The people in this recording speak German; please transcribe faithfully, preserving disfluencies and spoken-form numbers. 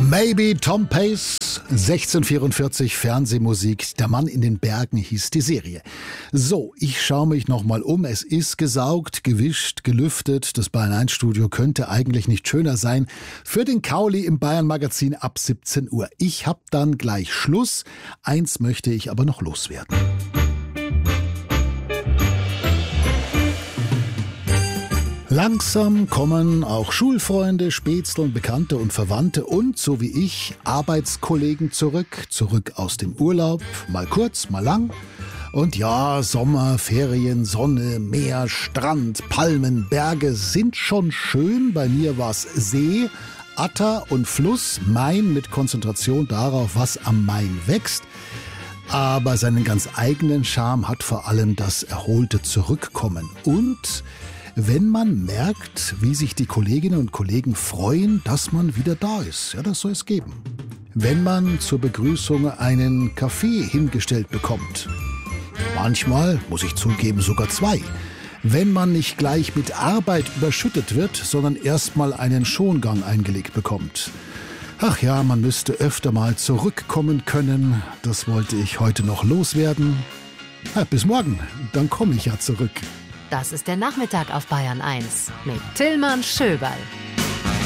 Maybe Tom Pace, sechzehnhundertvierundvierzig, Fernsehmusik. Der Mann in den Bergen hieß die Serie. So, ich schaue mich nochmal um. Es ist gesaugt, gewischt, gelüftet. Das Bayern eins Studio könnte eigentlich nicht schöner sein. Für den Kauli im Bayern Magazin ab siebzehn Uhr. Ich hab dann gleich Schluss. Eins möchte ich aber noch loswerden. Langsam kommen auch Schulfreunde, Spätzle und Bekannte und Verwandte und, so wie ich, Arbeitskollegen zurück, zurück aus dem Urlaub, mal kurz, mal lang. Und ja, Sommer, Ferien, Sonne, Meer, Strand, Palmen, Berge sind schon schön. Bei mir war's See, Atter und Fluss, Main mit Konzentration darauf, was am Main wächst. Aber seinen ganz eigenen Charme hat vor allem das erholte Zurückkommen. Und wenn man merkt, wie sich die Kolleginnen und Kollegen freuen, dass man wieder da ist. Ja, das soll es geben. Wenn man zur Begrüßung einen Kaffee hingestellt bekommt. Manchmal, muss ich zugeben, sogar zwei. Wenn man nicht gleich mit Arbeit überschüttet wird, sondern erstmal einen Schongang eingelegt bekommt. Ach ja, man müsste öfter mal zurückkommen können. Das wollte ich heute noch loswerden. Ja, bis morgen, dann komme ich ja zurück. Das ist der Nachmittag auf Bayern eins mit Tillmann Schöberl.